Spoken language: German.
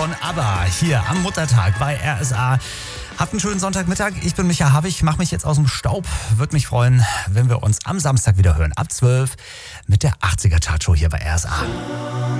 von ABBA hier am Muttertag bei RSA. Habt einen schönen Sonntagmittag. Ich bin Micha Havig, mache mich jetzt aus dem Staub. Würde mich freuen, wenn wir uns am Samstag wieder hören. Ab 12 mit der 80er Chartshow hier bei RSA.